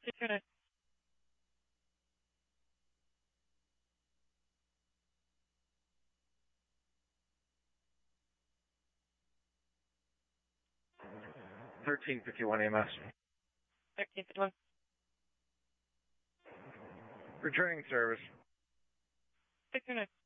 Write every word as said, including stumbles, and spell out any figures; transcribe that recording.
Six two nine. thirteen fifty-one E M S. Thirteen fifty one. Returning service. Six two nine.